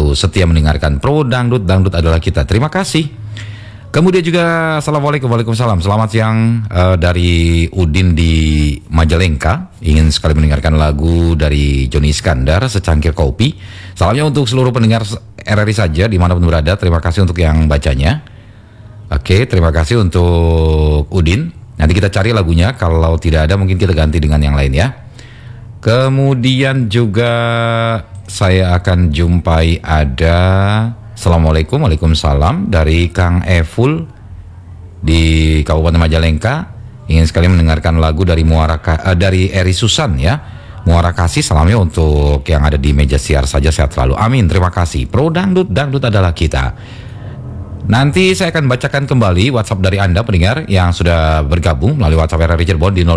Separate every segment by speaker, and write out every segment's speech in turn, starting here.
Speaker 1: selalu setia mendengarkan Pro Dangdut, Dangdut adalah kita. Terima kasih. Kemudian juga Assalamualaikum, Waalaikumsalam. Selamat siang dari Udin di Majalengka. Ingin sekali mendengarkan lagu dari Joni Iskandar, Secangkir Kopi. Salamnya untuk seluruh pendengar RRI saja dimanapun berada. Terima kasih untuk yang bacanya. Oke, terima kasih untuk Udin. Nanti kita cari lagunya. Kalau tidak ada mungkin kita ganti dengan yang lain ya. Kemudian juga saya akan jumpai ada Assalamualaikum, Waalaikumsalam dari Kang Eful di Kabupaten Majalengka. Ingin sekali mendengarkan lagu dari dari Eri Susan ya. Muara Kasih. Salamnya untuk yang ada di meja siar saja, sehat selalu. Amin. Terima kasih. Pro Dangdut, Dangdut adalah kita. Nanti saya akan bacakan kembali WhatsApp dari Anda pendengar yang sudah bergabung melalui WhatsApp RRI Cirebon di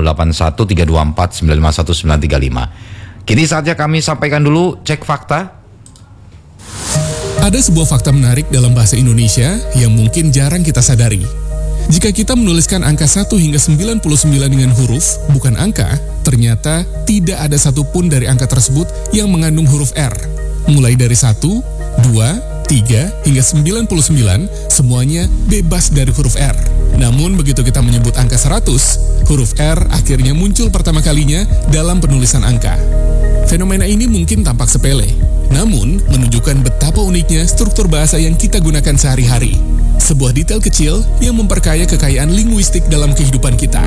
Speaker 1: 081324954935. Kini saatnya kami sampaikan dulu cek fakta.
Speaker 2: Ada sebuah fakta menarik dalam bahasa Indonesia yang mungkin jarang kita sadari. Jika kita menuliskan angka 1 hingga 99 dengan huruf, bukan angka, ternyata tidak ada satupun dari angka tersebut yang mengandung huruf R. Mulai dari 1, 2, 3, hingga 99, semuanya bebas dari huruf R. Namun begitu kita menyebut angka 100, huruf R akhirnya muncul pertama kalinya dalam penulisan angka. Fenomena ini mungkin tampak sepele, namun menunjukkan betapa uniknya struktur bahasa yang kita gunakan sehari-hari. Sebuah detail kecil yang memperkaya kekayaan linguistik dalam kehidupan kita.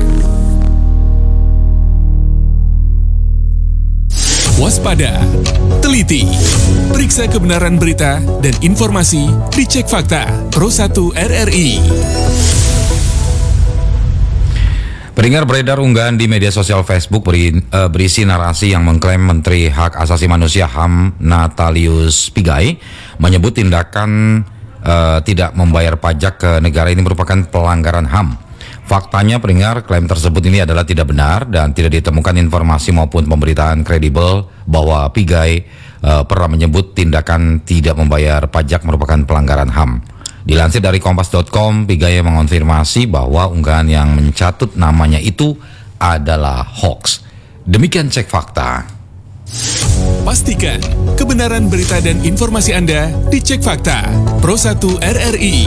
Speaker 2: Waspada, teliti, periksa kebenaran berita dan informasi di Cek Fakta Pro 1 RRI.
Speaker 1: Pendengar, beredar unggahan di media sosial Facebook berisi narasi yang mengklaim Menteri Hak Asasi Manusia HAM Natalius Pigai menyebut tindakan tidak membayar pajak ke negara ini merupakan pelanggaran HAM. Faktanya pendengar, klaim tersebut ini adalah tidak benar dan tidak ditemukan informasi maupun pemberitaan kredibel bahwa Pigai pernah menyebut tindakan tidak membayar pajak merupakan pelanggaran HAM. Dilansir dari Kompas.com, Pigai mengonfirmasi bahwa unggahan yang mencatut namanya itu adalah hoax. Demikian cek fakta.
Speaker 2: Pastikan kebenaran berita dan informasi Anda di Cek Fakta Pro 1 RRI.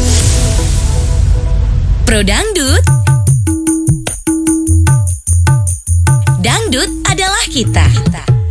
Speaker 3: Pro Dangdut, Dangdut adalah kita.